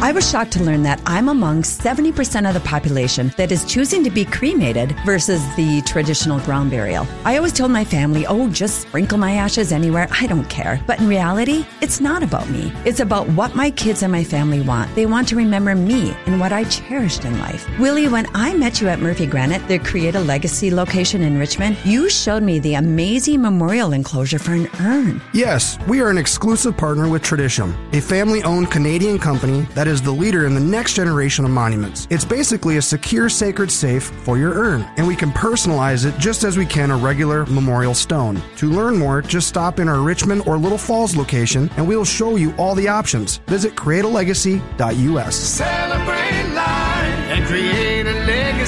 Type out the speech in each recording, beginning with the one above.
I was shocked to learn that I'm among 70% of the population that is choosing to be cremated versus the traditional ground burial. I always told my family, oh, just sprinkle my ashes anywhere. I don't care. But in reality, it's not about me. It's about what my kids and my family want. They want to remember me and what I cherished in life. Willie, when I met you at Murphy Granite, the Create a Legacy location in Richmond, you showed me the amazing memorial enclosure for an urn. Yes, we are an exclusive partner with Tradition, a family-owned Canadian company that is the leader in the next generation of monuments. It's basically a secure sacred safe for your urn, and we can personalize it just as we can a regular memorial stone. To learn more, just stop in our Richmond or Little Falls location, and we will show you all the options. Visit createalegacy.us. Celebrate life and create a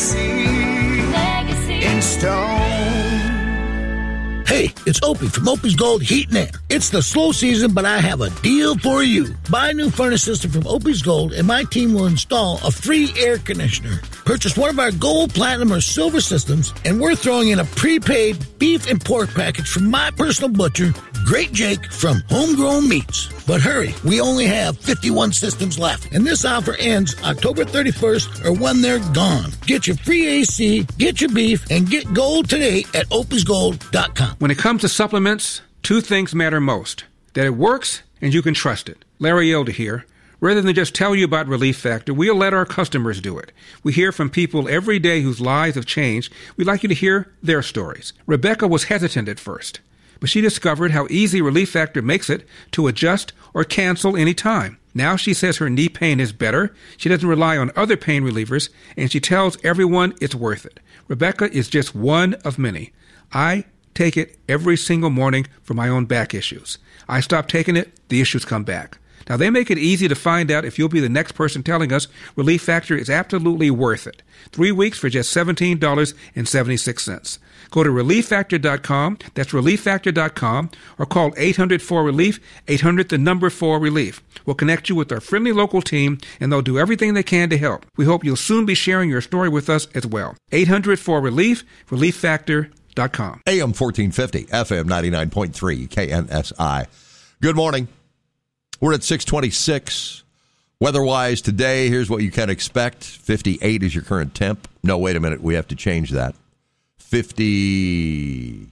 legacy in stone. Hey, it's Opie from Opie's Gold Heat and Air. It's the slow season, but I have a deal for you. Buy a new furnace system from Opie's Gold, and my team will install a free air conditioner. Purchase one of our gold, platinum, or silver systems, and we're throwing in a prepaid beef and pork package from my personal butcher, Great Jake from Homegrown Meats. But hurry, we only have 51 systems left, and this offer ends October 31st or when they're gone. Get your free AC, get your beef, and get gold today at opiesgold.com. When it comes to supplements, two things matter most: that it works and you can trust it. Larry Elder here. Rather than just tell you about Relief Factor, we'll let our customers do it. We hear from people every day whose lives have changed. We'd like you to hear their stories. Rebecca was hesitant at first, but she discovered how easy Relief Factor makes it to adjust or cancel any time. Now she says her knee pain is better, she doesn't rely on other pain relievers, and she tells everyone it's worth it. Rebecca is just one of many. I take it every single morning for my own back issues. I stop taking it, the issues come back. Now, they make it easy to find out if you'll be the next person telling us Relief Factor is absolutely worth it. 3 weeks for just $17.76. Go to ReliefFactor.com, that's ReliefFactor.com, or call 800-4RELIEF, 800-4RELIEF. We'll connect you with our friendly local team, and they'll do everything they can to help. We hope you'll soon be sharing your story with us as well. 800-4RELIEF, ReliefFactor.com. AM 1450, FM 99.3, KNSI. Good morning. We're at 626. Weather-wise today, here's what you can expect. 58 is your current temp. No, wait a minute. We have to change that. 50.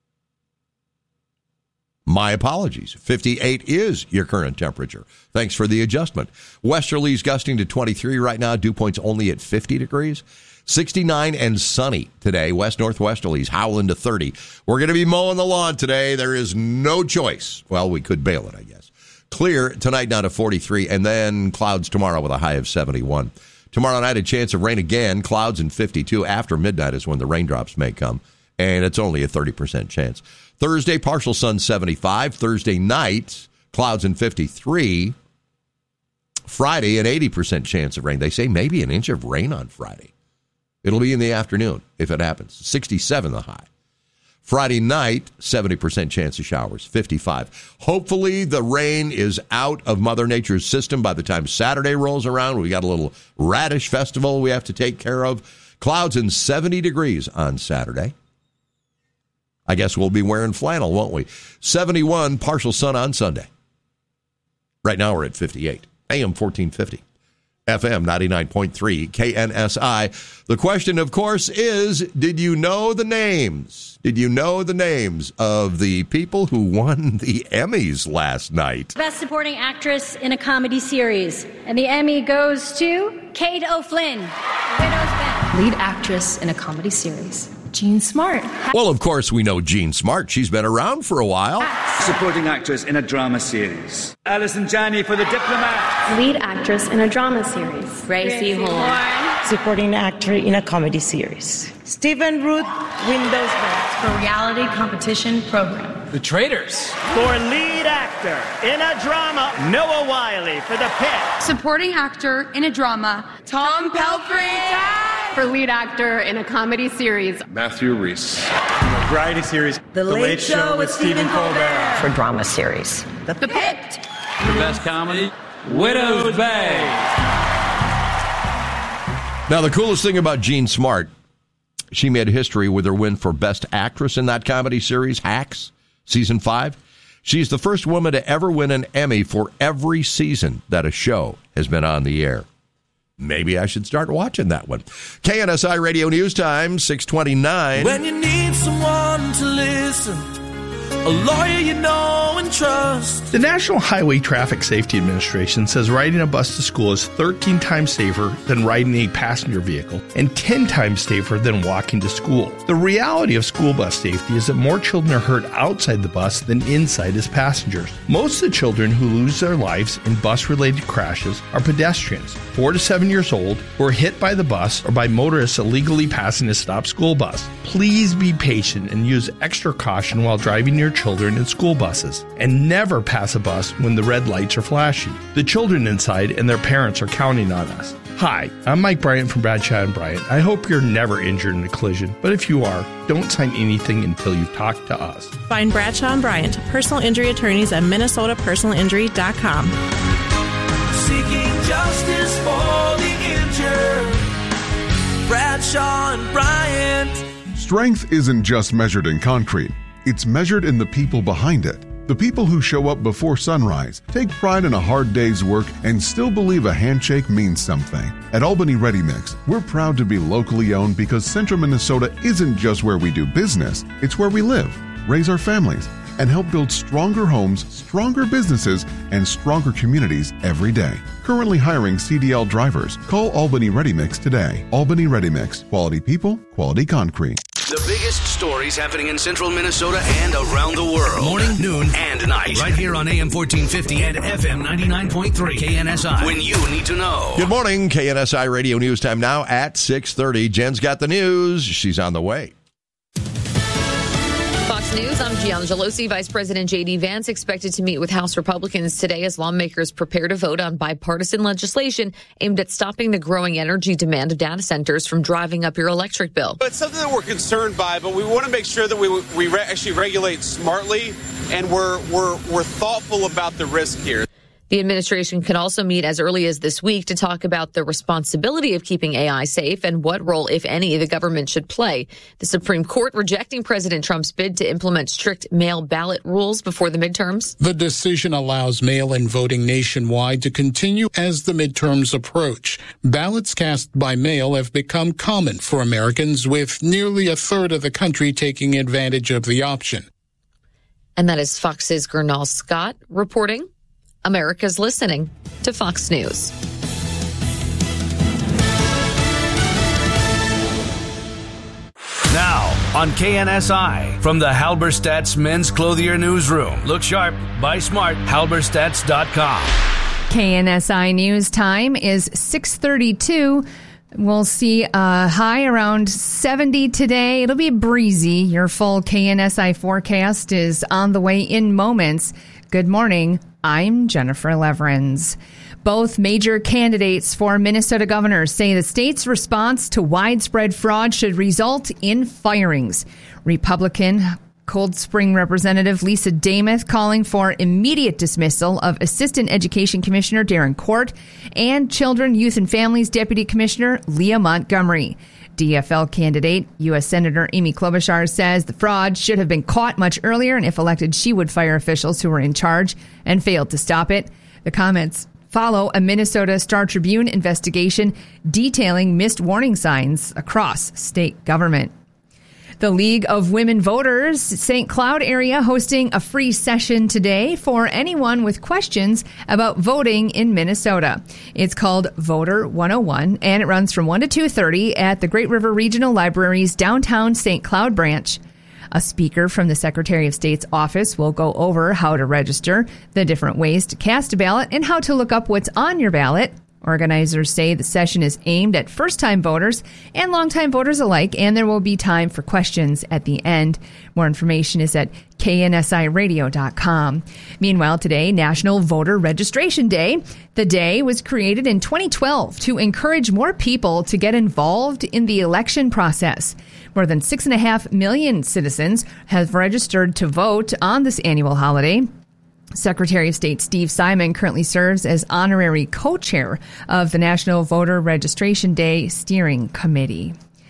My apologies. 58 is your current temperature. Thanks for the adjustment. Westerlies gusting to 23 right now. Dew point's only at 50 degrees. 69 and sunny today. West-northwesterlies howling to 30. We're going to be mowing the lawn today. There is no choice. Well, we could bail it, I guess. Clear tonight down to 43, and then clouds tomorrow with a high of 71. Tomorrow night, a chance of rain again, clouds in 52. After midnight is when the raindrops may come, and it's only a 30% chance. Thursday, partial sun, 75. Thursday night, clouds in 53. Friday, an 80% chance of rain. They say maybe an inch of rain on Friday. It'll be in the afternoon if it happens. 67 the high. Friday night, 70% chance of showers, 55. Hopefully the rain is out of Mother Nature's system by the time Saturday rolls around. We got a little radish festival we have to take care of. Clouds in 70 degrees on Saturday. I guess we'll be wearing flannel, won't we? 71, partial sun on Sunday. Right now we're at 58. AM 1450. FM 99.3 KNSI. The question, of course, is, did you know the names? Did you know the names of the people who won the Emmys last night? Best Supporting Actress in a Comedy Series. And the Emmy goes to Kate O'Flynn, Widow's Bend. Lead Actress in a Comedy Series. Jean Smart. Well, of course, we know Jean Smart. She's been around for a while. Supporting Actress in a Drama Series. Alison Janney for The Diplomat. Lead Actress in a Drama Series. Gracie Horn. Supporting Actor in a Comedy Series. Stephen Root, Widow's Bend. For Reality Competition Program. The Traitors. For Lead Actor in a Drama, Noah Wiley for The Pit. Supporting Actor in a Drama, Tom Pelphrey. For Lead Actor in a Comedy Series, Matthew Rhys. Variety Series. The Late Show with Stephen Colbert. For Drama Series. The Pit. The Best Comedy, Widow's Bay. Now, the coolest thing about Jean Smart, she made history with her win for Best Actress in that comedy series, Hacks, Season 5. She's the first woman to ever win an Emmy for every season that a show has been on the air. Maybe I should start watching that one. KNSI Radio News Time, 6:29. When you need someone to listen, a lawyer you know and trust. The National Highway Traffic Safety Administration says riding a bus to school is 13 times safer than riding a passenger vehicle and 10 times safer than walking to school. The reality of school bus safety is that more children are hurt outside the bus than inside as passengers. Most of the children who lose their lives in bus-related crashes are pedestrians, 4 to 7 years old, who are hit by the bus or by motorists illegally passing a stopped school bus. Please be patient and use extra caution while driving your children in school buses, and never pass a bus when the red lights are flashing. The children inside and their parents are counting on us. Hi, I'm Mike Bryant from Bradshaw & Bryant. I hope you're never injured in a collision, but if you are, don't sign anything until you talk to us. Find Bradshaw & Bryant, personal injury attorneys at minnesotapersonalinjury.com. Seeking justice for the injured. Bradshaw & Bryant. Strength isn't just measured in concrete. It's measured in the people behind it. The people who show up before sunrise, take pride in a hard day's work, and still believe a handshake means something. At Albany Ready Mix, we're proud to be locally owned because Central Minnesota isn't just where we do business, it's where we live, raise our families, and help build stronger homes, stronger businesses, and stronger communities every day. Currently hiring CDL drivers. Call Albany Ready Mix today. Albany Ready Mix. Quality people, quality concrete. The biggest stories happening in central Minnesota and around the world. Morning, noon, and night. Right here on AM 1450 and FM 99.3 KNSI. When you need to know. Good morning. KNSI Radio News Time now at 6:30. Jen's got the news. She's on the way. Fox News, I'm Gianna Gelosi. Vice President J.D. Vance expected to meet with House Republicans today as lawmakers prepare to vote on bipartisan legislation aimed at stopping the growing energy demand of data centers from driving up your electric bill. It's something that we're concerned by, but we want to make sure that we actually regulate smartly and we're thoughtful about the risk here. The administration can also meet as early as this week to talk about the responsibility of keeping AI safe and what role, if any, the government should play. The Supreme Court rejecting President Trump's bid to implement strict mail ballot rules before the midterms. The decision allows mail-in voting nationwide to continue as the midterms approach. Ballots cast by mail have become common for Americans, with nearly a third of the country taking advantage of the option. And that is Fox's Gernal Scott reporting. America's listening to Fox News. Now on KNSI from the Halberstadt's Men's Clothier Newsroom. Look sharp, buy smart, halberstadts.com. KNSI News Time is 6:32. We'll see a high around 70 today. It'll be breezy. Your full KNSI forecast is on the way in moments. Good morning. I'm Jennifer Leverins. Both major candidates for Minnesota governor say the state's response to widespread fraud should result in firings. Republican Cold Spring Representative Lisa Damath calling for immediate dismissal of Assistant Education Commissioner Darren Court and Children, Youth and Families Deputy Commissioner Leah Montgomery. DFL candidate, U.S. Senator Amy Klobuchar says the fraud should have been caught much earlier, and if elected, she would fire officials who were in charge and failed to stop it. The comments follow a Minnesota Star Tribune investigation detailing missed warning signs across state government. The League of Women Voters, St. Cloud area, hosting a free session today for anyone with questions about voting in Minnesota. It's called Voter 101, and it runs from 1 to 2:30 at the Great River Regional Library's downtown St. Cloud branch. A speaker from the Secretary of State's office will go over how to register, the different ways to cast a ballot, and how to look up what's on your ballot. Organizers say the session is aimed at first-time voters and long-time voters alike, and there will be time for questions at the end. More information is at KNSIRadio.com. Meanwhile, today, National Voter Registration Day. The day was created in 2012 to encourage more people to get involved in the election process. More than 6.5 million citizens have registered to vote on this annual holiday. Secretary of State Steve Simon currently serves as honorary co-chair of the National Voter Registration Day Steering Committee.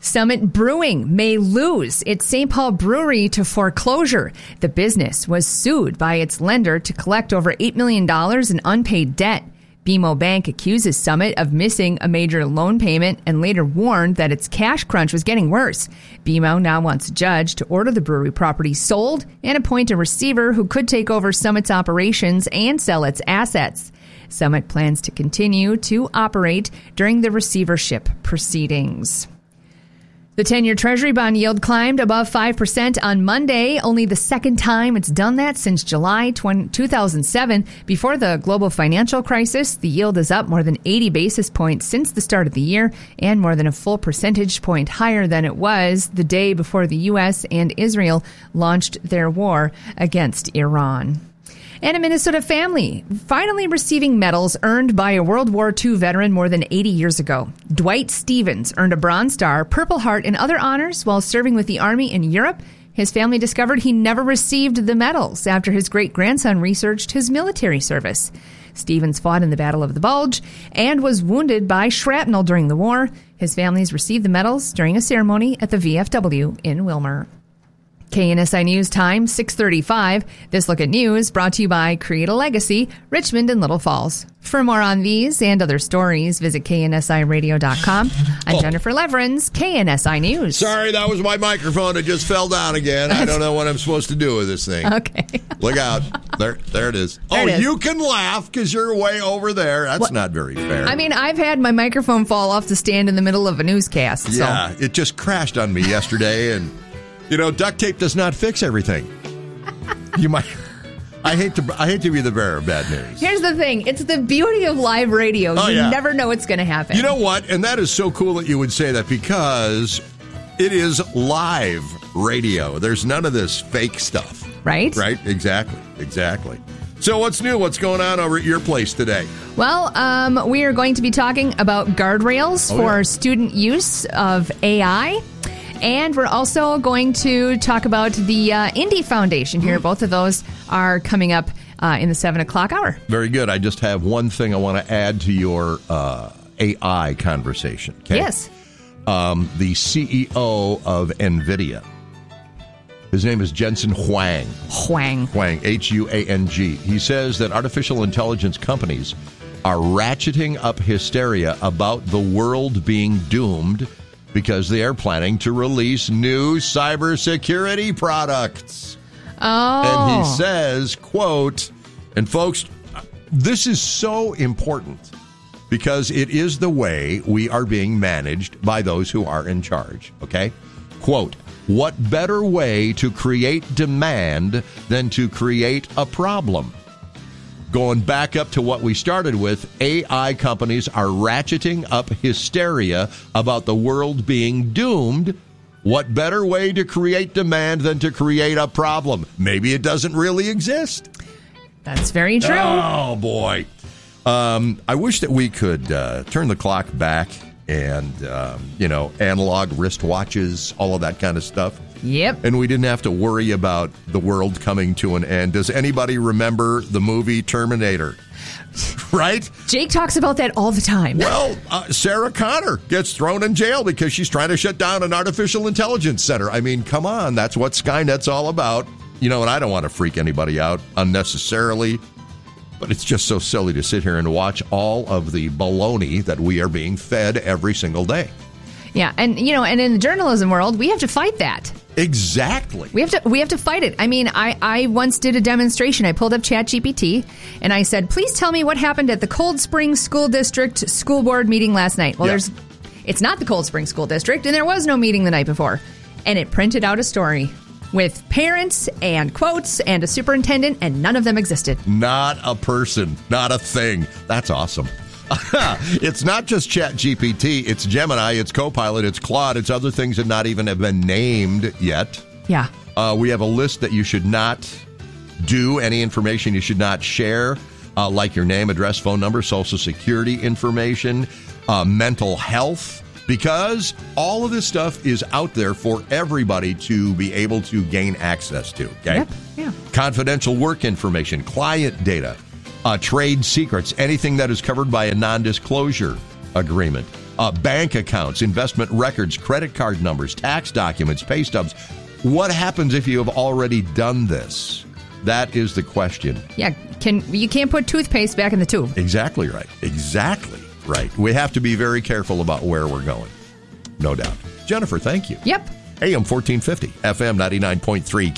Summit Brewing may lose its St. Paul brewery to foreclosure. The business was sued by its lender to collect over $8 million in unpaid debt. BMO Bank accuses Summit of missing a major loan payment and later warned that its cash crunch was getting worse. BMO now wants a judge to order the brewery property sold and appoint a receiver who could take over Summit's operations and sell its assets. Summit plans to continue to operate during the receivership proceedings. The 10-year Treasury bond yield climbed above 5% on Monday, only the second time it's done that since July 2007. Before the global financial crisis, the yield is up more than 80 basis points since the start of the year and more than a full percentage point higher than it was the day before the U.S. and Israel launched their war against Iran. And a Minnesota family finally receiving medals earned by a World War II veteran more than 80 years ago. Dwight Stevens earned a Bronze Star, Purple Heart, and other honors while serving with the Army in Europe. His family discovered he never received the medals after his great-grandson researched his military service. Stevens fought in the Battle of the Bulge and was wounded by shrapnel during the war. His families received the medals during a ceremony at the VFW in Wilmer. KNSI News Time, 6:35. This Look at News brought to you by Create a Legacy, Richmond and Little Falls. For more on these and other stories, visit knsiradio.com. I'm Jennifer Leverins, KNSI News. Sorry, that was my microphone. It just fell down again. I don't know what I'm supposed to do with this thing. Okay. Look out. There it is. There it is. You can laugh because you're way over there. That's not very fair. I mean, I've had my microphone fall off the stand in the middle of a newscast. Yeah, it just crashed on me yesterday, and duct tape does not fix everything. You might. I hate to be the bearer of bad news. Here's the thing. It's the beauty of live radio. You never know what's going to happen. You know what? And that is so cool that you would say that because it is live radio. There's none of this fake stuff. Right? Right? Exactly. So what's new? What's going on over at your place today? Well, we are going to be talking about guardrails for student use of AI. And we're also going to talk about the Indy Foundation here. Both of those are coming up in the 7 o'clock hour. Very good. I just have one thing I want to add to your AI conversation. Okay? Yes. The CEO of NVIDIA. His name is Jensen Huang. Huang, Huang. He says that artificial intelligence companies are ratcheting up hysteria about the world being doomed because they are planning to release new cybersecurity products. Oh. And he says, quote, and folks, this is so important because it is the way we are being managed by those who are in charge, okay? Quote, what better way to create demand than to create a problem? Going back up to what we started with, AI companies are ratcheting up hysteria about the world being doomed. What better way to create demand than to create a problem? Maybe it doesn't really exist. That's very true. Oh, boy. I wish that we could turn the clock back and, analog wristwatches, all of that kind of stuff. Yep. And we didn't have to worry about the world coming to an end. Does anybody remember the movie Terminator? Right? Jake talks about that all the time. Well, Sarah Connor gets thrown in jail because she's trying to shut down an artificial intelligence center. I mean, come on. That's what Skynet's all about. And I don't want to freak anybody out unnecessarily, but it's just so silly to sit here and watch all of the baloney that we are being fed every single day. Yeah, and and in the journalism world, we have to fight that. Exactly. We have to fight it. I mean, I once did a demonstration. I pulled up ChatGPT and I said, "Please tell me what happened at the Cold Spring School District school board meeting last night." Well, it's not the Cold Spring School District, and there was no meeting the night before. And it printed out a story with parents and quotes and a superintendent, and none of them existed. Not a person, not a thing. That's awesome. It's not just ChatGPT, it's Gemini, it's Copilot, it's Claude, it's other things that not even have been named yet. Yeah. We have a list that you should not do, any information you should not share, like your name, address, phone number, social security information, mental health, because all of this stuff is out there for everybody to be able to gain access to. Okay? Yep. Yeah. Confidential work information, client data. Trade secrets, anything that is covered by a non-disclosure agreement. bank accounts, investment records, credit card numbers, tax documents, pay stubs. What happens if you have already done this? That is the question. Yeah, you can't put toothpaste back in the tube. Exactly right. Exactly right. We have to be very careful about where we're going. No doubt. Jennifer, thank you. Yep. AM 1450, FM 99.3,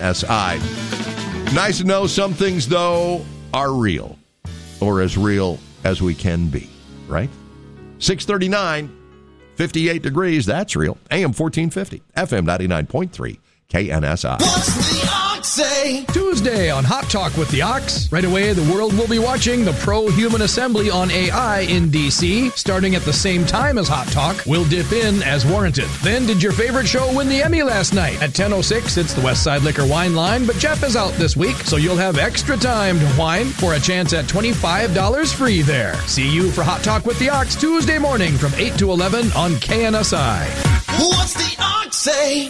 KNSI. Nice to know some things, though, are real, or as real as we can be, right? 639, 58 degrees, that's real. AM 1450, FM 99.3, KNSI. What's the Ox say? Tuesday on Hot Talk with the Ox. Right away, the world will be watching the Pro-Human Assembly on AI in D.C. Starting at the same time as Hot Talk, we'll dip in as warranted. Then, did your favorite show win the Emmy last night? At 10:06, it's the Westside Liquor Wine Line, but Jeff is out this week, so you'll have extra time to whine for a chance at $25 free there. See you for Hot Talk with the Ox Tuesday morning from 8 to 11 on KNSI. What's the Ox say?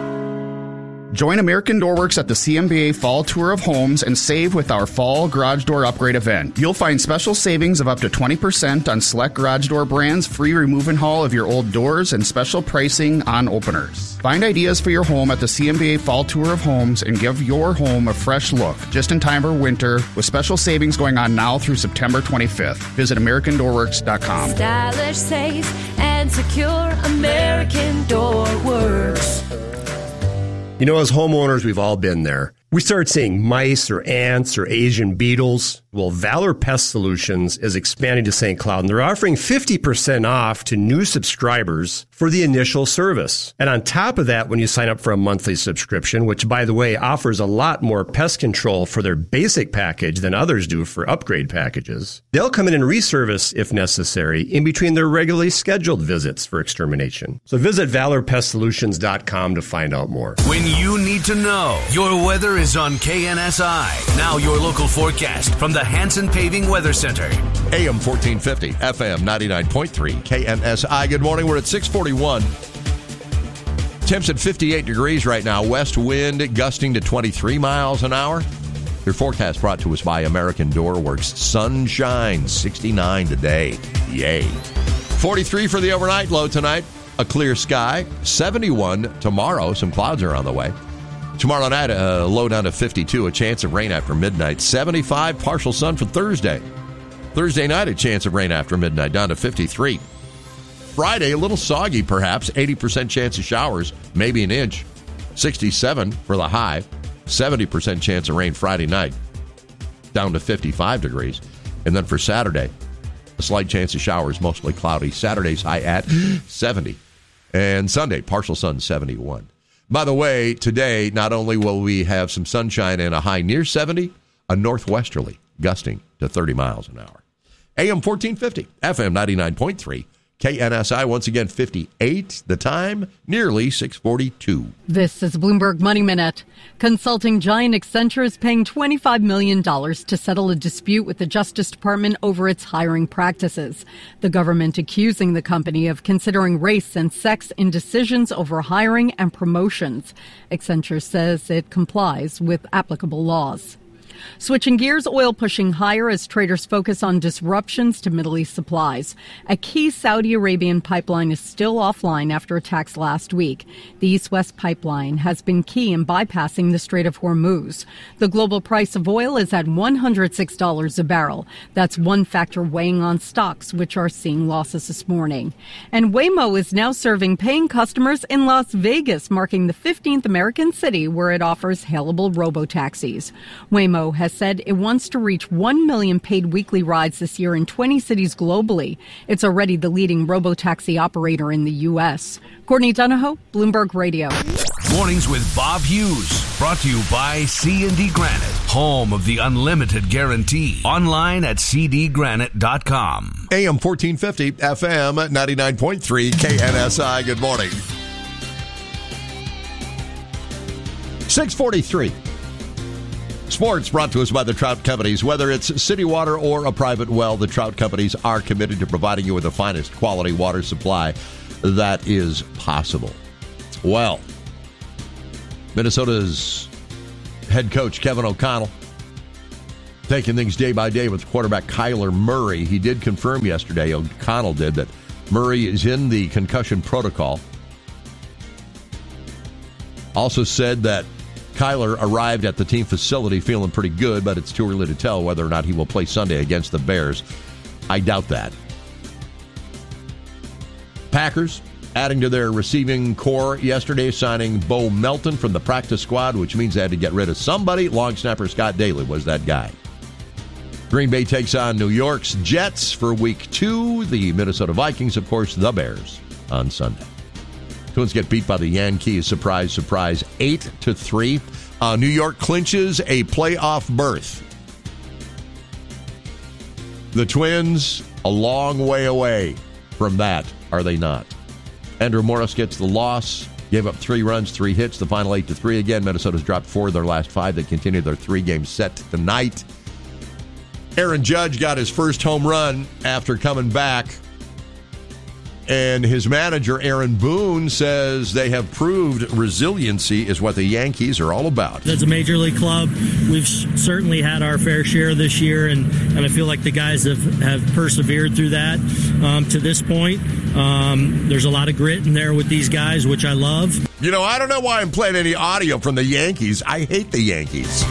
Join American Door Works at the CMBA Fall Tour of Homes and save with our Fall Garage Door Upgrade event. You'll find special savings of up to 20% on select garage door brands, free remove and haul of your old doors, and special pricing on openers. Find ideas for your home at the CMBA Fall Tour of Homes and give your home a fresh look, just in time for winter, with special savings going on now through September 25th. Visit AmericanDoorWorks.com. Stylish, safe, and secure. American Door Works. You know, as homeowners, we've all been there. We start seeing mice or ants or Asian beetles. Well, Valor Pest Solutions is expanding to St. Cloud, and they're offering 50% off to new subscribers for the initial service. And on top of that, when you sign up for a monthly subscription, which, by the way, offers a lot more pest control for their basic package than others do for upgrade packages, they'll come in and reservice, if necessary, in between their regularly scheduled visits for extermination. So visit ValorPestSolutions.com to find out more. When you need to know, your weather is on KNSI. Now your local forecast from the Hanson Paving Weather Center. AM 1450, FM 99.3, KNSI. Good morning. We're at 641. Temps at 58 degrees right now. West wind gusting to 23 miles an hour. Your forecast brought to us by American Door Works. Sunshine, 69 today. Yay. 43 for the overnight low tonight. A clear sky. 71 tomorrow. Some clouds are on the way. Tomorrow night, a low down to 52, a chance of rain after midnight. 75, partial sun for Thursday. Thursday night, a chance of rain after midnight, down to 53. Friday, a little soggy perhaps, 80% chance of showers, maybe an inch. 67 for the high, 70% chance of rain Friday night, down to 55 degrees. And then for Saturday, a slight chance of showers, mostly cloudy. Saturday's high at 70. And Sunday, partial sun, 71. By the way, today, not only will we have some sunshine and a high near 70, a northwesterly gusting to 30 miles an hour. AM 1450, FM 99.3, KNSI, once again 58, the time, nearly 6:42. This is Bloomberg Money Minute. Consulting giant Accenture is paying $25 million to settle a dispute with the Justice Department over its hiring practices. The government accusing the company of considering race and sex in decisions over hiring and promotions. Accenture says it complies with applicable laws. Switching gears, oil pushing higher as traders focus on disruptions to Middle East supplies. A key Saudi Arabian pipeline is still offline after attacks last week. The East-West pipeline has been key in bypassing the Strait of Hormuz. The global price of oil is at $106 a barrel. That's one factor weighing on stocks, which are seeing losses this morning. And Waymo is now serving paying customers in Las Vegas, marking the 15th American city where it offers hailable robo-taxis. Waymo has said it wants to reach 1 million paid weekly rides this year in 20 cities globally. It's already the leading robo-taxi operator in the U.S. Courtney Donahoe, Bloomberg Radio. Mornings with Bob Hughes. Brought to you by C&D Granite, home of the unlimited guarantee. Online at cdgranite.com. AM 1450, FM 99.3, KNSI. Good morning. 6:43. Sports brought to us by the Trout Companies. Whether it's city water or a private well, the Trout Companies are committed to providing you with the finest quality water supply that is possible. Well, Minnesota's head coach, Kevin O'Connell, taking things day by day with quarterback Kyler Murray. He did confirm yesterday, O'Connell did, that Murray is in the concussion protocol. Also said that Kyler arrived at the team facility feeling pretty good, but it's too early to tell whether or not he will play Sunday against the Bears. I doubt that. Packers adding to their receiving core yesterday, signing Bo Melton from the practice squad, which means they had to get rid of somebody. Long snapper Scott Daly was that guy. Green Bay takes on New York's Jets for Week 2. The Minnesota Vikings, of course, the Bears on Sunday. Twins get beat by the Yankees. Surprise, surprise, 8-3. New York clinches a playoff berth. The Twins, a long way away from that, are they not? Andrew Morris gets the loss. Gave up 3 runs, 3 hits. The final 8-3 again. Minnesota's dropped 4 of their last 5. They continue their 3-game set tonight. Aaron Judge got his first home run after coming back. And his manager, Aaron Boone, says they have proved resiliency is what the Yankees are all about. As a major league club, we've certainly had our fair share this year, and I feel like the guys have persevered through that to this point. There's a lot of grit in there with these guys, which I love. You know, I don't know why I'm playing any audio from the Yankees. I hate the Yankees.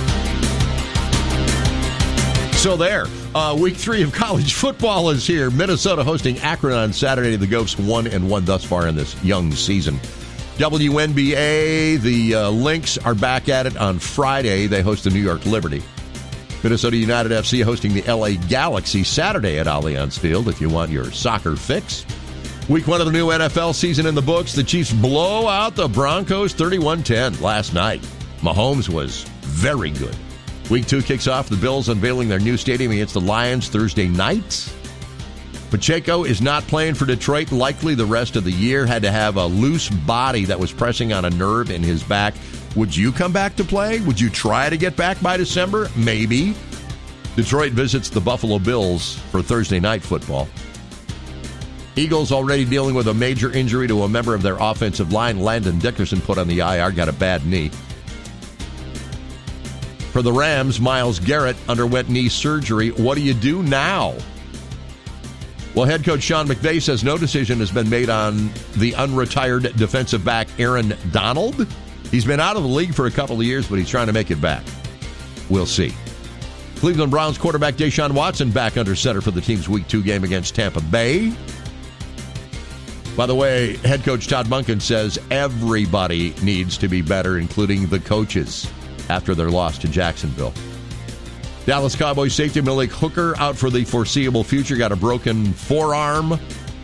So there, Week 3 of college football is here. Minnesota hosting Akron on Saturday. The Gophers 1-1 thus far in this young season. WNBA, the Lynx are back at it on Friday. They host the New York Liberty. Minnesota United FC hosting the LA Galaxy Saturday at Allianz Field if you want your soccer fix. Week 1 of the new NFL season in the books. The Chiefs blow out the Broncos 31-10 last night. Mahomes was very good. Week 2 kicks off. The Bills unveiling their new stadium against the Lions Thursday night. Pacheco is not playing for Detroit likely the rest of the year. Had to have a loose body that was pressing on a nerve in his back. Would you come back to play? Would you try to get back by December? Maybe. Detroit visits the Buffalo Bills for Thursday night football. Eagles already dealing with a major injury to a member of their offensive line. Landon Dickerson put on the IR, got a bad knee. For the Rams, Myles Garrett underwent knee surgery. What do you do now? Well, head coach Sean McVay says no decision has been made on the unretired defensive back Aaron Donald. He's been out of the league for a couple of years, but he's trying to make it back. We'll see. Cleveland Browns quarterback Deshaun Watson back under center for the team's Week 2 game against Tampa Bay. By the way, head coach Todd Monken says everybody needs to be better, including the coaches, after their loss to Jacksonville. Dallas Cowboys safety Malik Hooker out for the foreseeable future. Got a broken forearm.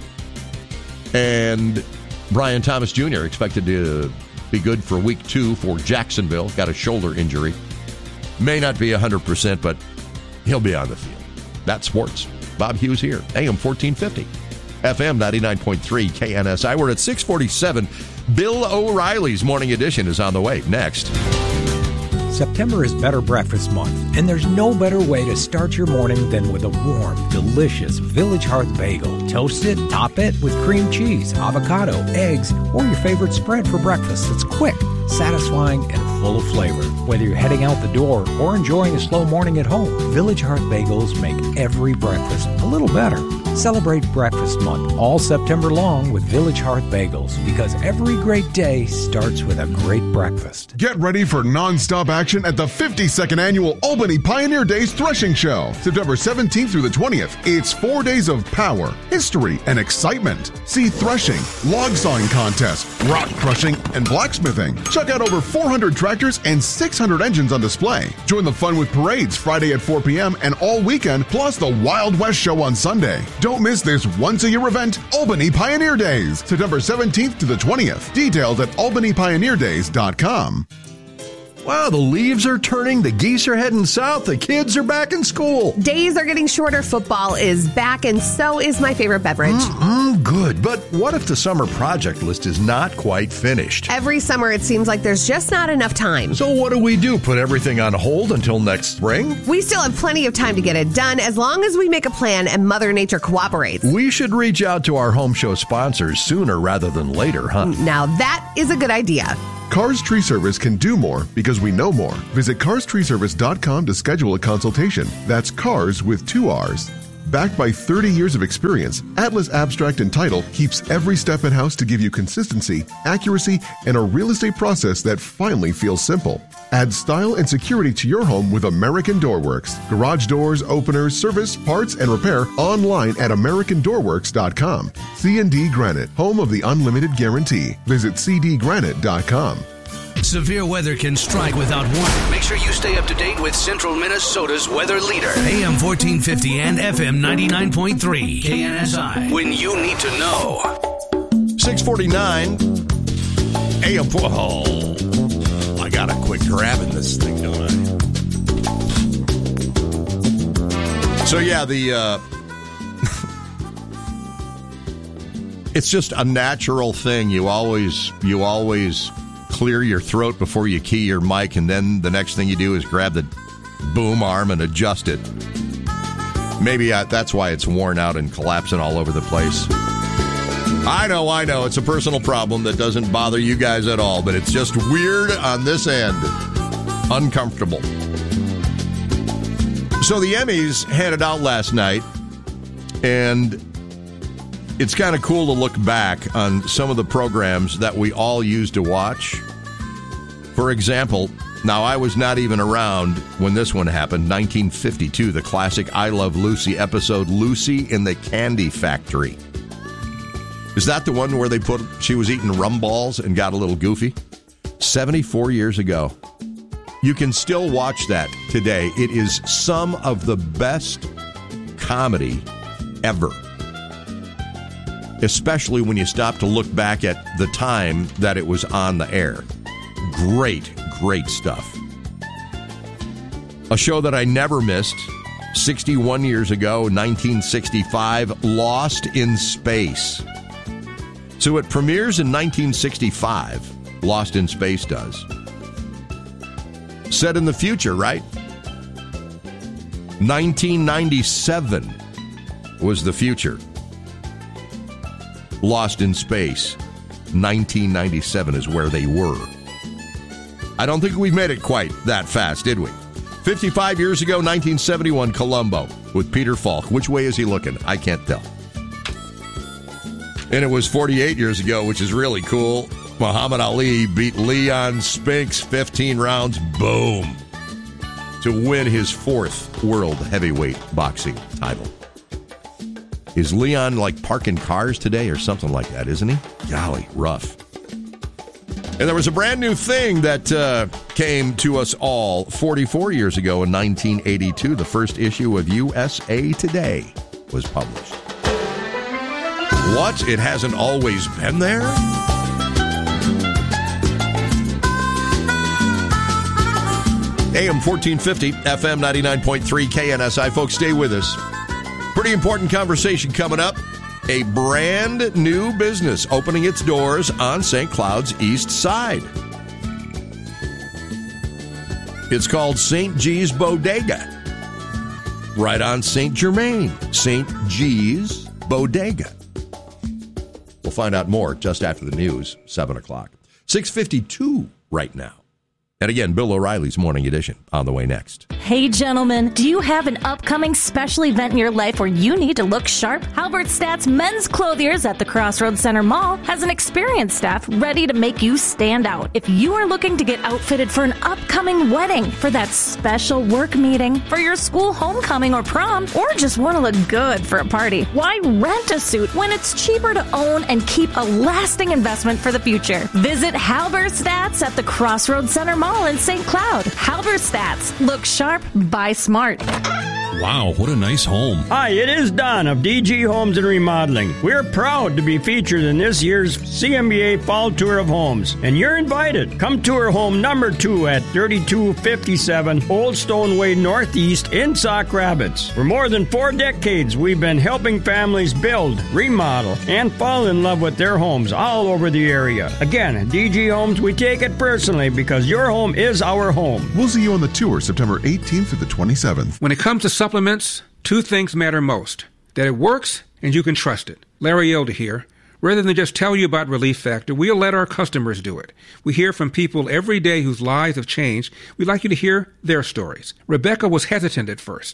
And Brian Thomas Jr. expected to be good for Week 2 for Jacksonville. Got a shoulder injury. May not be 100%, but he'll be on the field. That's sports. Bob Hughes here. AM 1450. FM 99.3 KNSI. We're at 647. Bill O'Reilly's Morning Edition is on the way. Next. September is Better Breakfast Month, and there's no better way to start your morning than with a warm, delicious Village Hearth bagel. Toast it, top it with cream cheese, avocado, eggs, or your favorite spread for breakfast. It's quick, satisfying, and full of flavor. Whether you're heading out the door or enjoying a slow morning at home, Village Hearth bagels make every breakfast a little better. Celebrate Breakfast Month all September long with Village Hearth bagels, because every great day starts with a great breakfast. Get ready for non-stop action at the 52nd Annual Albany Pioneer Days Threshing Show, September 17th through the 20th. It's 4 days of power, history, and excitement. See threshing, log sawing contests, rock crushing, and blacksmithing. Check out over 400 tractors and 600 engines on display. Join the fun with parades Friday at 4 p.m. and all weekend, plus the Wild West Show on Sunday. Don't miss this once-a-year event, Albany Pioneer Days, September 17th to the 20th. Details at albanypioneerdays.com. Wow, the leaves are turning, the geese are heading south, the kids are back in school. Days are getting shorter, football is back, and so is my favorite beverage. Good, but what if the summer project list is not quite finished? Every summer it seems like there's just not enough time. So what do? Put everything on hold until next spring? We still have plenty of time to get it done as long as we make a plan and Mother Nature cooperates. We should reach out to our home show sponsors sooner rather than later, huh? Now that is a good idea. Cars Tree Service can do more because we know more. Visit carstreeservice.com to schedule a consultation. That's cars with 2 R's. Backed by 30 years of experience, Atlas Abstract and Title keeps every step in-house to give you consistency, accuracy, and a real estate process that finally feels simple. Add style and security to your home with American Doorworks. Garage doors, openers, service, parts, and repair online at AmericanDoorworks.com. C&D Granite, home of the unlimited guarantee. Visit cdgranite.com. Severe weather can strike without warning. Make sure you stay up to date with Central Minnesota's weather leader. AM 1450 and FM 99.3. KNSI. When you need to know. 649 AM 4. Oh, I got to quit grabbing this thing, don't I? So, yeah, it's just a natural thing. You always clear your throat before you key your mic, and then the next thing you do is grab the boom arm and adjust it. Maybe that's why it's worn out and collapsing all over the place. I know. It's a personal problem that doesn't bother you guys at all, but it's just weird on this end. Uncomfortable. So the Emmys handed out last night, and it's kind of cool to look back on some of the programs that we all used to watch. For example, now I was not even around when this one happened, 1952, the classic I Love Lucy episode, Lucy in the Candy Factory. Is that the one where she was eating rum balls and got a little goofy? 74 years ago. You can still watch that today. It is some of the best comedy ever. Especially when you stop to look back at the time that it was on the air. Great stuff. A show that I never missed, 61 years ago, 1965, Lost in Space. So it premieres in 1965, Lost in Space does. Set in the future, right? 1997 was the future. Lost in Space, 1997 is where they were. I don't think we've made it quite that fast, did we? 55 years ago, 1971, Columbo with Peter Falk. Which way is he looking? I can't tell. And it was 48 years ago, which is really cool. Muhammad Ali beat Leon Spinks 15 rounds, boom, to win his 4th world heavyweight boxing title. Is Leon like parking cars today or something like that, isn't he? Golly, rough. And there was a brand new thing that came to us all 44 years ago in 1982. The first issue of USA Today was published. What? It hasn't always been there? AM 1450, FM 99.3, KNSI. Folks, stay with us. Pretty important conversation coming up. A brand new business opening its doors on St. Cloud's East Side. It's called St. G's Bodega. Right on St. Germain. St. G's Bodega. We'll find out more just after the news, 7 o'clock. 6:52 right now. And again, Bill O'Reilly's Morning Edition on the way next. Hey, gentlemen, do you have an upcoming special event in your life where you need to look sharp? Halberstadt's Men's Clothiers at the Crossroads Center Mall has an experienced staff ready to make you stand out. If you are looking to get outfitted for an upcoming wedding, for that special work meeting, for your school homecoming or prom, or just want to look good for a party, why rent a suit when it's cheaper to own and keep a lasting investment for the future? Visit Halberstadt's at the Crossroads Center Mall in St. Cloud. Halberstadt's. Look sharp, buy smart. Wow, what a nice home. Hi, it is Don of DG Homes and Remodeling. We're proud to be featured in this year's CMBA Fall Tour of Homes, and you're invited. Come tour home number 2 at 3257 Old Stone Way Northeast in Sauk Rapids. For more than 4 decades, we've been helping families build, remodel, and fall in love with their homes all over the area. Again, at DG Homes, we take it personally because your home is our home. We'll see you on the tour September 18th through the 27th. When it comes to supplements, 2 things matter most: that it works and you can trust it. Larry Elder here. Rather than just tell you about Relief Factor, we'll let our customers do it. We hear from people every day whose lives have changed. We'd like you to hear their stories. Rebecca was hesitant at first,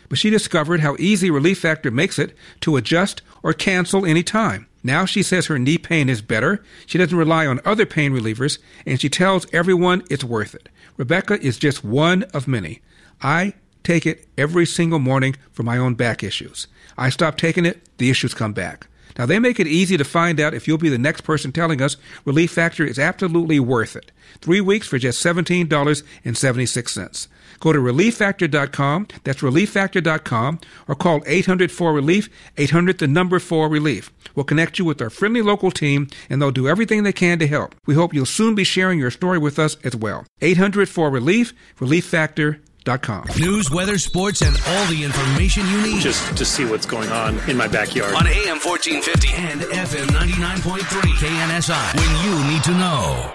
but she discovered how easy Relief Factor makes it to adjust or cancel any time. Now she says her knee pain is better, she doesn't rely on other pain relievers, and she tells everyone it's worth it. Rebecca is just one of many. I take it every single morning for my own back issues. I stop taking it, the issues come back. Now, they make it easy to find out if you'll be the next person telling us Relief Factor is absolutely worth it. 3 weeks for just $17.76. Go to ReliefFactor.com, that's ReliefFactor.com, or call 800-4RELIEF, 800-4RELIEF. We'll connect you with our friendly local team, and they'll do everything they can to help. We hope you'll soon be sharing your story with us as well. 800-4RELIEF, ReliefFactor.com. News, weather, sports, and all the information you need. Just to see what's going on in my backyard. On AM 1450 and FM 99.3 KNSI. When you need to know.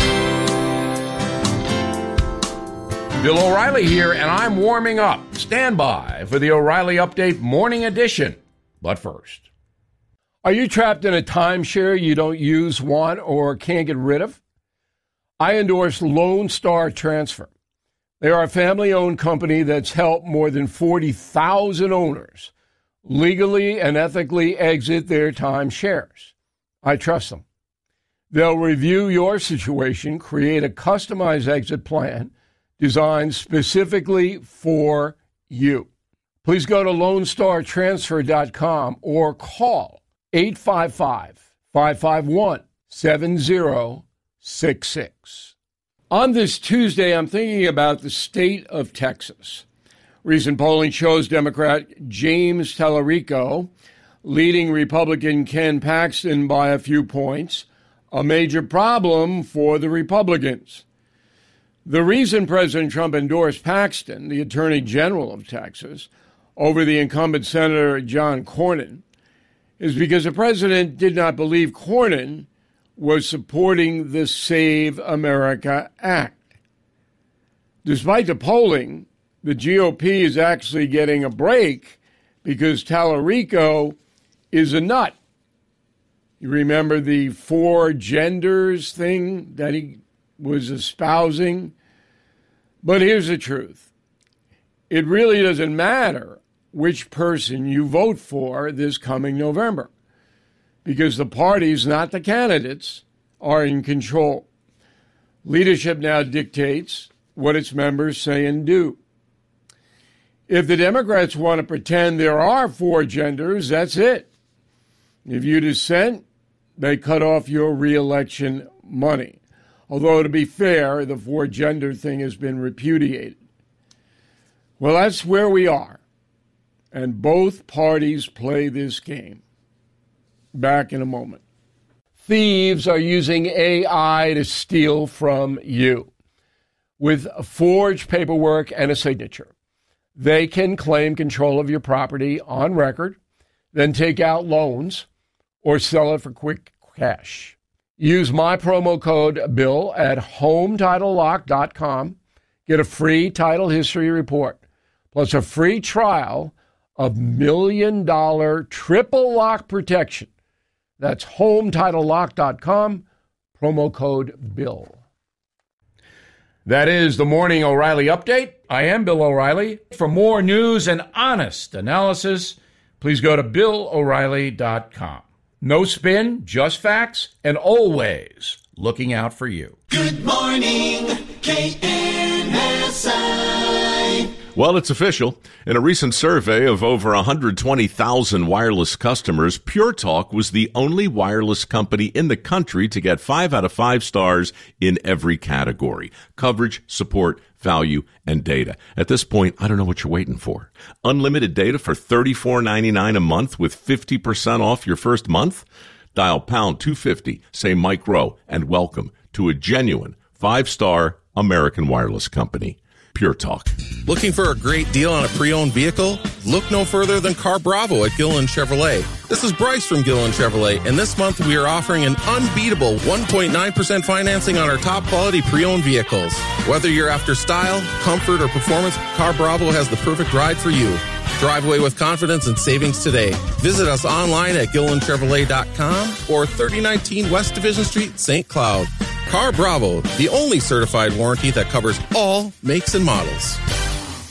Bill O'Reilly here, and I'm warming up. Stand by for the O'Reilly Update Morning Edition. But first, are you trapped in a timeshare you don't use, want, or can't get rid of? I endorse Lone Star Transfer. They are a family-owned company that's helped more than 40,000 owners legally and ethically exit their timeshares. I trust them. They'll review your situation, create a customized exit plan designed specifically for you. Please go to LoneStarTransfer.com or call 855-551-7066. On this Tuesday, I'm thinking about the state of Texas. Recent polling shows Democrat James Tallarico leading Republican Ken Paxton by a few points, a major problem for the Republicans. The reason President Trump endorsed Paxton, the Attorney General of Texas, over the incumbent Senator John Cornyn, is because the president did not believe Cornyn was supporting the Save America Act. Despite the polling, the GOP is actually getting a break because Tallarico is a nut. You remember the 4 genders thing that he was espousing? But here's the truth. It really doesn't matter which person you vote for this coming November, because the parties, not the candidates, are in control. Leadership now dictates what its members say and do. If the Democrats want to pretend there are 4 genders, that's it. If you dissent, they cut off your re-election money. Although, to be fair, the 4-gender thing has been repudiated. Well, that's where we are. And both parties play this game. Back in a moment. Thieves are using AI to steal from you. With forged paperwork and a signature, they can claim control of your property on record, then take out loans or sell it for quick cash. Use my promo code BILL at HomeTitleLock.com. Get a free title history report, plus a free trial of $1 million triple lock protection. That's HomeTitleLock.com, promo code BILL. That is the Morning O'Reilly Update. I am Bill O'Reilly. For more news and honest analysis, please go to BillO'Reilly.com. No spin, just facts, and always looking out for you. Good morning, KNSI. Well, it's official. In a recent survey of over 120,000 wireless customers, Pure Talk was the only wireless company in the country to get 5 out of 5 stars in every category: coverage, support, value, and data. At this point, I don't know what you're waiting for. Unlimited data for $34.99 a month with 50% off your first month? Dial pound 250, say Mike Rowe, and welcome to a genuine 5-star American wireless company. Pure Talk. Looking for a great deal on a pre-owned vehicle? Look no further than Car Bravo at Gilliland Chevrolet. This is Bryce from Gilliland Chevrolet, and this month we are offering an unbeatable 1.9% financing on our top quality pre-owned vehicles. Whether you're after style, comfort, or performance, Car Bravo has the perfect ride for you. Drive away with confidence and savings today. Visit us online at GillilandChevrolet.com or 3019 West Division Street, St. Cloud. Car Bravo, the only certified warranty that covers all makes and models.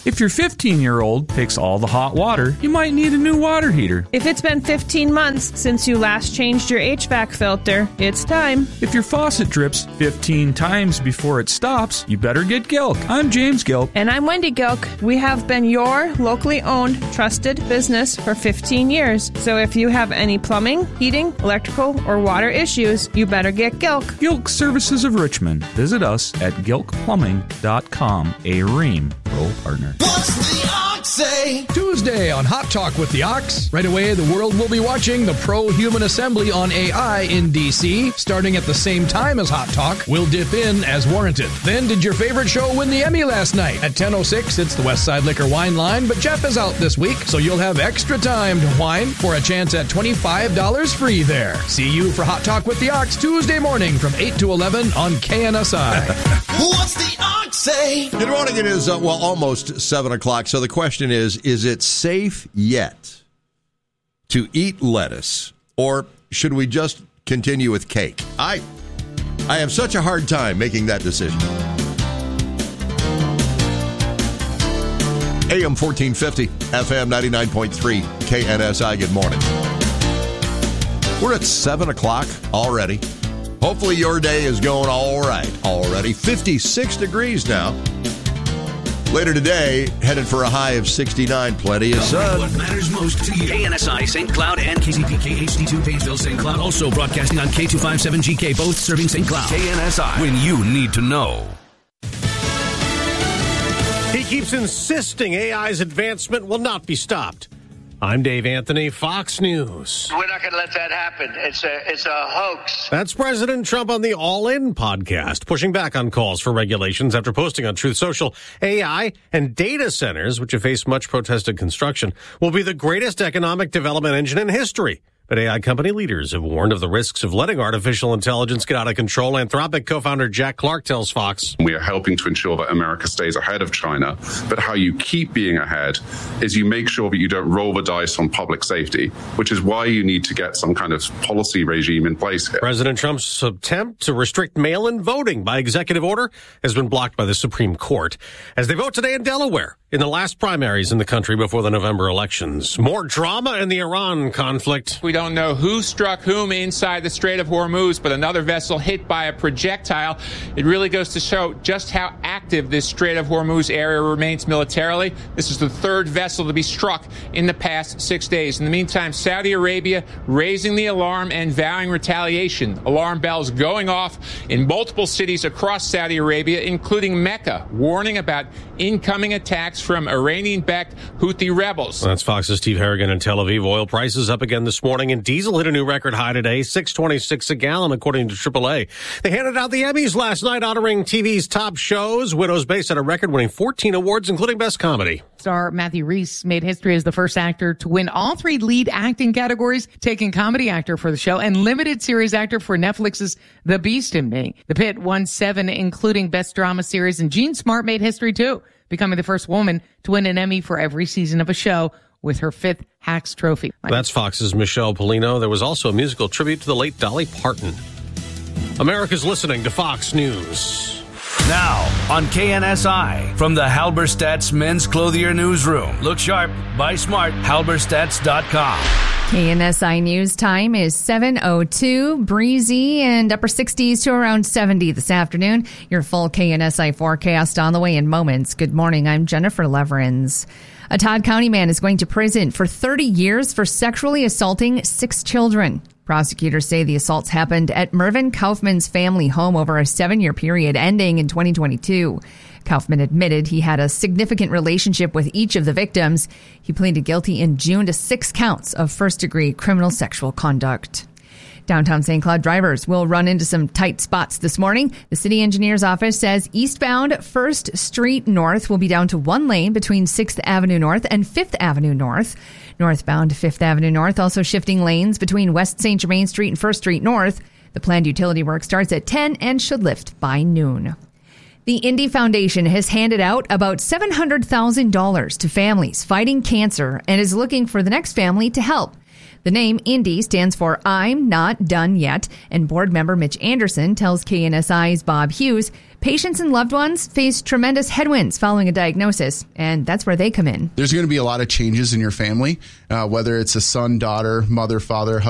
If your 15-year-old picks all the hot water, you might need a new water heater. If it's been 15 months since you last changed your HVAC filter, it's time. If your faucet drips 15 times before it stops, you better get Gilk. I'm James Gilk. And I'm Wendy Gilk. We have been your locally owned, trusted business for 15 years. So if you have any plumbing, heating, electrical, or water issues, you better get Gilk. Gilk Services of Richmond. Visit us at gilkplumbing.com, a Ream Pro partner. What's the Ox say? Tuesday on Hot Talk with the Ox. Right away, the world will be watching the Pro-Human Assembly on AI in D.C. Starting at the same time as Hot Talk, we'll dip in as warranted. Then, did your favorite show win the Emmy last night? At 10:06, it's the Westside Liquor Wine Line, but Jeff is out this week, so you'll have extra time to whine for a chance at $25 free there. See you for Hot Talk with the Ox Tuesday morning from 8 to 11 on KNSI. What's the Ox say? Good morning. It is, almost 7 o'clock. So the question is it safe yet to eat lettuce, or should we just continue with cake? I have such a hard time making that decision. AM 1450, FM 99.3, KNSI, good morning. We're at 7 o'clock already. Hopefully your day is going all right already. 56 degrees now. Later today, headed for a high of 69. Plenty of sun. What matters most to you. KNSI, St. Cloud, and KCPK HD2 Painesville, St. Cloud. Also broadcasting on K257GK, both serving St. Cloud. KNSI, when you need to know. He keeps insisting AI's advancement will not be stopped. I'm Dave Anthony, Fox News. We're not going to let that happen. It's a hoax. That's President Trump on the All In podcast, pushing back on calls for regulations after posting on Truth Social. AI and data centers, which have faced much protested construction, will be the greatest economic development engine in history. But AI company leaders have warned of the risks of letting artificial intelligence get out of control. Anthropic co-founder Jack Clark tells Fox. We are helping to ensure that America stays ahead of China. But how you keep being ahead is you make sure that you don't roll the dice on public safety, which is why you need to get some kind of policy regime in place here. President Trump's attempt to restrict mail-in voting by executive order has been blocked by the Supreme Court as they vote today in Delaware in the last primaries in the country before the November elections. More drama in the Iran conflict. We don't know who struck whom inside the Strait of Hormuz, but another vessel hit by a projectile. It really goes to show just how active this Strait of Hormuz area remains militarily. This is the third vessel to be struck in the past 6 days. In the meantime, Saudi Arabia raising the alarm and vowing retaliation. Alarm bells going off in multiple cities across Saudi Arabia, including Mecca, warning about incoming attacks from Iranian-backed Houthi rebels. That's Fox's Steve Harrigan in Tel Aviv. Oil prices up again this morning, and diesel hit a new record high today, $6.26 a gallon, according to AAA. They handed out the Emmys last night, honoring TV's top shows. Widow's Base had a record, winning 14 awards, including Best Comedy. Star Matthew Rhys made history as the first actor to win all three lead acting categories, taking comedy actor for the show and limited series actor for Netflix's The Beast in Me. The Pit won 7, including Best Drama Series, and Jean Smart made history too, becoming the first woman to win an Emmy for every season of a show with her 5th Hacks Trophy. That's Fox's Michelle Polino. There was also a musical tribute to the late Dolly Parton. America's listening to Fox News. Now on KNSI, from the Halberstadt's Men's Clothier Newsroom. Look sharp, buy smart, halberstadts.com. KNSI News time is 7:02, breezy and upper 60s to around 70 this afternoon. Your full KNSI forecast on the way in moments. Good morning, I'm Jennifer Leverins. A Todd County man is going to prison for 30 years for sexually assaulting 6 children. Prosecutors say the assaults happened at Mervyn Kaufman's family home over a 7-year period ending in 2022. Kaufman admitted he had a significant relationship with each of the victims. He pleaded guilty in June to 6 counts of first-degree criminal sexual conduct. Downtown St. Cloud drivers will run into some tight spots this morning. The city engineer's office says eastbound 1st Street North will be down to 1 lane between 6th Avenue North and 5th Avenue North. Northbound 5th Avenue North also shifting lanes between West St. Germain Street and 1st Street North. The planned utility work starts at 10 and should lift by noon. The Indy Foundation has handed out about $700,000 to families fighting cancer and is looking for the next family to help. The name Indy stands for I'm Not Done Yet, and board member Mitch Anderson tells KNSI's Bob Hughes patients and loved ones face tremendous headwinds following a diagnosis, and that's where they come in. There's going to be a lot of changes in your family, whether it's a son, daughter, mother, father, husband,